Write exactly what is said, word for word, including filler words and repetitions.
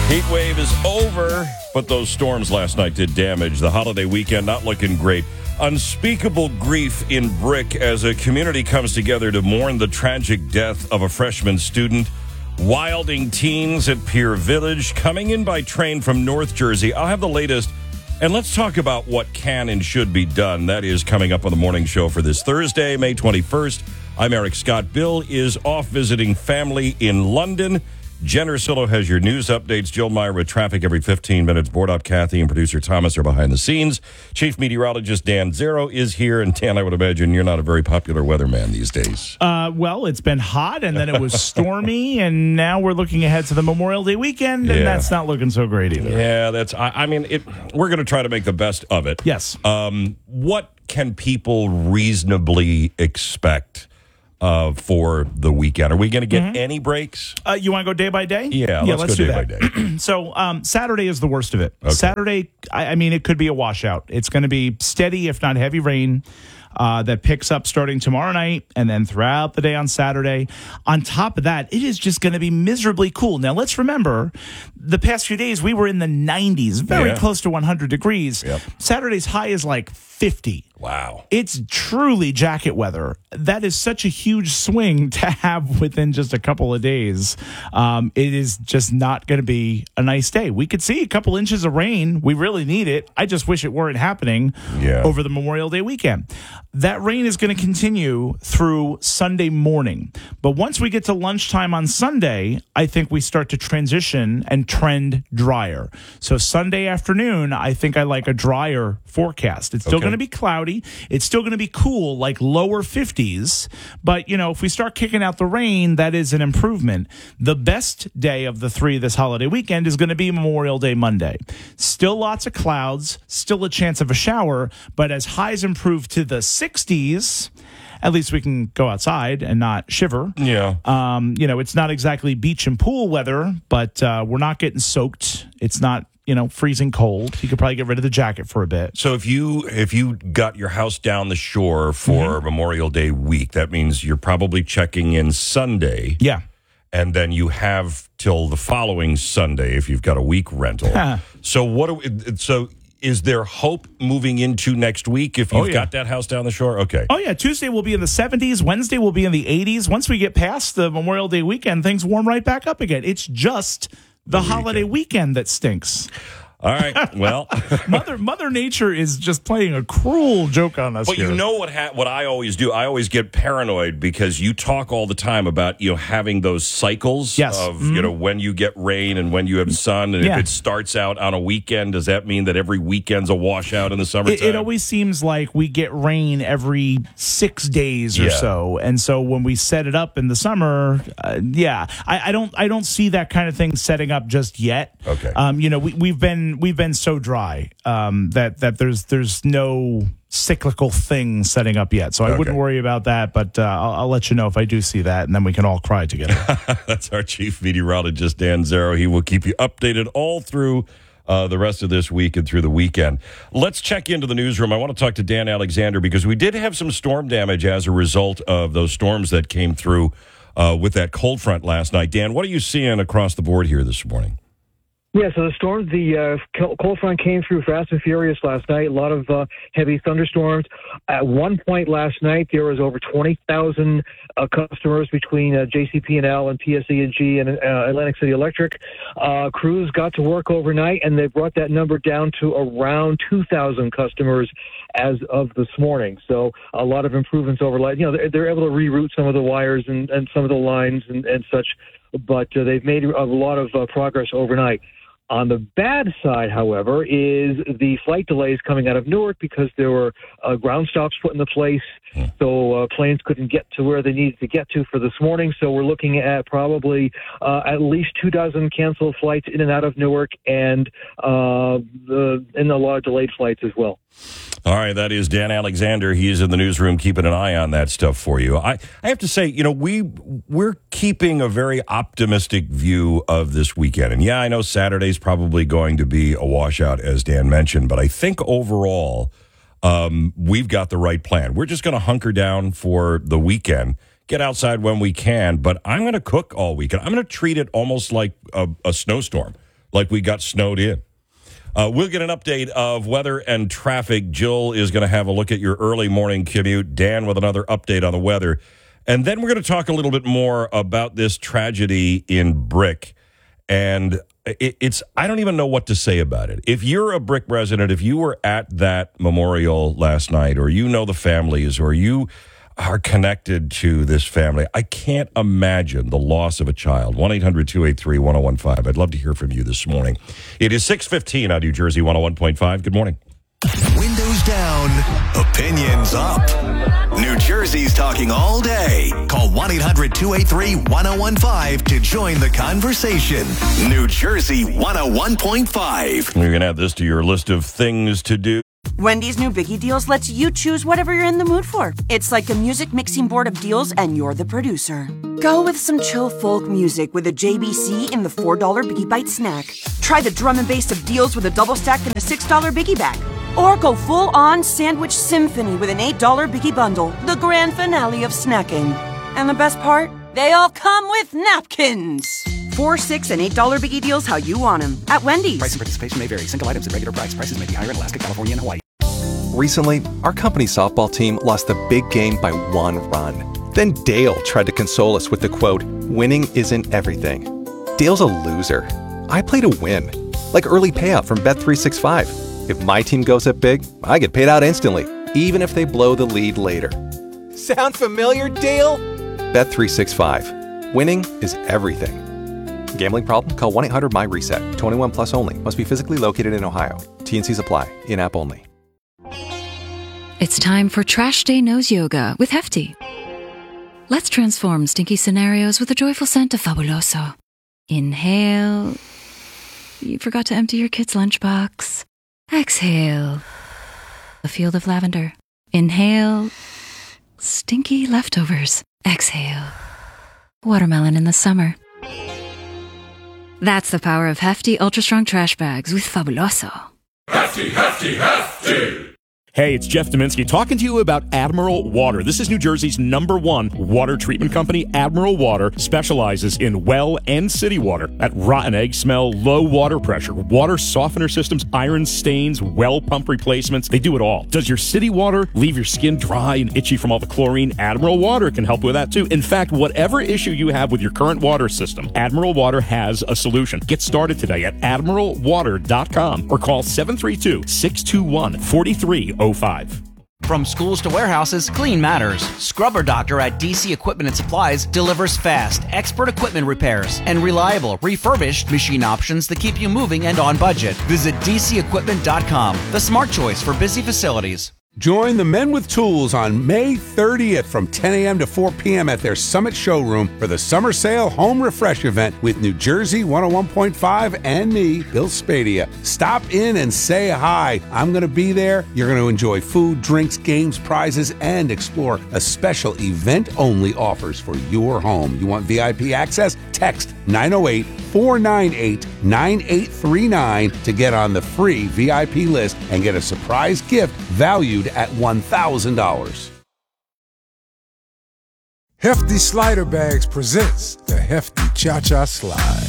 Heat wave is over, but those storms last night did damage. The holiday weekend not looking great. Unspeakable grief in Brick as a community comes together to mourn the tragic death of a freshman student. Wilding teens at Pier Village coming in by train from North Jersey. I'll have the latest, and let's talk about what can and should be done. That is coming up on the morning show for this Thursday, May twenty-first. I'm Eric Scott. Bill is off visiting family in London. Jen Ursillo has your news updates. Jill Meyer with traffic every fifteen minutes. Board Up Kathy and producer Thomas are behind the scenes. Chief meteorologist Dan Zero is here. And Dan, I would imagine you're not a very popular weatherman these days. Uh, well, it's been hot, and then it was stormy, and now we're looking ahead to the Memorial Day weekend, and Yeah. that's not looking so great either. Yeah, that's. I, I mean, it, we're going to try to make the best of it. Yes. Um, what can people reasonably expect uh, for the weekend? Are we going to get Mm-hmm. any breaks? Uh, you want to go day by day? Yeah, yeah let's, let's, go do day that. by day. So um, Saturday is the worst of it. Okay. Saturday, I, I mean, it could be a washout. It's going to be steady, if not heavy rain. Uh, that picks up starting tomorrow night and then throughout the day on Saturday. On top of that, it is just going to be miserably cool. Now, let's remember, the past few days, we were in the nineties, very Yeah. close to one hundred degrees. Yep. Saturday's high is like fifty. Wow. It's truly jacket weather. That is such a huge swing to have within just a couple of days. Um, it is just not going to be a nice day. We could see a couple inches of rain. We really need it. I just wish it weren't happening Yeah. over the Memorial Day weekend. That rain is going to continue through Sunday morning. But once we get to lunchtime on Sunday, I think we start to transition and trend drier. So Sunday afternoon, I think I like a drier forecast. It's still Okay. going to be cloudy. It's still going to be cool, like lower fifties. But, you know, if we start kicking out the rain, that is an improvement. The best day of the three this holiday weekend is going to be Memorial Day Monday. Still lots of clouds, still a chance of a shower, but as highs improve to the sixties, at least we can go outside and not shiver. Yeah. Um, you know, it's not exactly beach and pool weather, but uh, we're not getting soaked. It's not, you know, freezing cold. You could probably get rid of the jacket for a bit. So if you if you got your house down the shore for Mm-hmm. Memorial Day week, that means you're probably checking in Sunday, Yeah. and then you have till the following Sunday if you've got a week rental. Huh. So what? Do we, so is there hope moving into next week if you've Oh, yeah. got that house down the shore? Okay. Oh, yeah. Tuesday will be in the seventies. Wednesday will be in the eighties. Once we get past the Memorial Day weekend, things warm right back up again. It's just the, holiday weekend that stinks. All right. Well, Mother Mother Nature is just playing a cruel joke on us but here. you know what? Ha- what I always do, I always get paranoid because you talk all the time about you know having those cycles Yes. of you know when you get rain and when you have sun, and Yeah. if it starts out on a weekend, does that mean that every weekend's a washout in the It, summertime? it always seems like we get rain every six days or Yeah. so, and so when we set it up in the summer, uh, yeah, I, I don't, I don't see that kind of thing setting up just yet. Okay. Um, you know, we, we've been, we've been so dry um, that that there's, there's no cyclical thing setting up yet, so I Okay. wouldn't worry about that. But uh, I'll, I'll let you know if I do see that, and then we can all cry together. That's our chief meteorologist, Dan Zero. He will keep you updated all through uh, the rest of this week and through the weekend. Let's check into the newsroom. I want to talk to Dan Alexander because we did have some storm damage as a result of those storms that came through uh, with that cold front last night. Dan, what are you seeing across the board here this morning? Yeah, so the storm, the uh, cold front came through fast and furious last night. A lot of uh, heavy thunderstorms. At one point last night, there was over twenty thousand uh, customers between uh, J C P and L and P S E and G and uh, Atlantic City Electric. Uh, crews got to work overnight, and they brought that number down to around two thousand customers as of this morning. So a lot of improvements over, you know, they're, they're able to reroute some of the wires and, and some of the lines and, and such, but uh, they've made a lot of uh, progress overnight. On the bad side, however, is the flight delays coming out of Newark because there were uh, ground stops put into place, so uh, planes couldn't get to where they needed to get to for this morning. So we're looking at probably uh, at least two dozen canceled flights in and out of Newark, and uh, the and a lot of delayed flights as well. All right, that is Dan Alexander. He is in the newsroom keeping an eye on that stuff for you. I, I have to say, you know, we, we're keeping a very optimistic view of this weekend. And, yeah, I know Saturday's probably going to be a washout, as Dan mentioned, but I think overall um, we've got the right plan. We're just going to hunker down for the weekend, get outside when we can, but I'm going to cook all weekend. I'm going to treat it almost like a, a snowstorm. like we got snowed in. Uh, we'll get an update of weather and traffic. Jill is going to have a look at your early morning commute. Dan with another update on the weather. And then we're going to talk a little bit more about this tragedy in Brick. And it, it's, I don't even know what to say about it. If you're a Brick resident, if you were at that memorial last night, or you know the families, or you are connected to this family, I can't imagine the loss of a child. one eight hundred two eight three one oh one five. I'd love to hear from you this morning. It is six fifteen on New Jersey one oh one point five. Good morning. Windows down, opinions up. New Jersey's talking all day. Call one eight hundred two eight three one oh one five to join the conversation. New Jersey one oh one point five. You're going to add this to your list of things to do. Wendy's new Biggie Deals lets you choose whatever you're in the mood for. It's like a music mixing board of deals, and you're the producer. Go with some chill folk music with a J B C in the four dollar Biggie Bite snack. Try the drum and bass of deals with a double stack and a six dollar Biggie bag. Or go full-on sandwich symphony with an eight dollar Biggie bundle, the grand finale of snacking. And the best part? They all come with napkins. Four, six, and eight dollar Biggie Deals how you want them at Wendy's. Price and participation may vary. Single items at regular price. Prices may be higher in Alaska, California, and Hawaii. Recently, our company softball team lost the big game by one run. Then Dale tried to console us with the quote, "Winning isn't everything." Dale's a loser. I play to win. Like early payout from Bet three sixty-five. If my team goes up big, I get paid out instantly, even if they blow the lead later. Sound familiar, Dale? Bet three sixty-five. Winning is everything. Gambling problem? Call one eight hundred M Y reset. twenty-one plus only. Must be physically located in Ohio. T and Cs apply. In-app only. It's time for Trash Day Nose Yoga with Hefty. Let's transform stinky scenarios with the joyful scent of Fabuloso. Inhale. You forgot to empty your kid's lunchbox. Exhale. A field of lavender. Inhale. Stinky leftovers. Exhale. Watermelon in the summer. That's the power of Hefty Ultra Strong Trash Bags with Fabuloso. Hefty, hefty, hefty! Hey, it's Jeff Dominski talking to you about Admiral Water. This is New Jersey's number one water treatment company. Admiral Water specializes in well and city water. That rotten egg smell, low water pressure, water softener systems, iron stains, well pump replacements. They do it all. Does your city water leave your skin dry and itchy from all the chlorine? Admiral Water can help with that too. In fact, whatever issue you have with your current water system, Admiral Water has a solution. Get started today at admiral water dot com or call seven three two, six two one, four three zero five. From schools to warehouses, clean matters. Scrubber Doctor at D C Equipment and Supplies delivers fast, expert equipment repairs and reliable, refurbished machine options that keep you moving and on budget. Visit d c equipment dot com, the smart choice for busy facilities. Join the Men with Tools on May thirtieth from ten a.m. to four p.m. at their Summit Showroom for the Summer Sale Home Refresh event with New Jersey one oh one point five and me, Bill Spadia. Stop in and say hi. I'm going to be there. You're going to enjoy food, drinks, games, prizes, and explore a special event-only offers for your home. You want V I P access? Text nine oh eight, four nine eight, nine eight three nine to get on the free V I P list and get a surprise gift valued at one thousand dollars. Hefty Slider Bags presents the Hefty Cha-Cha Slide.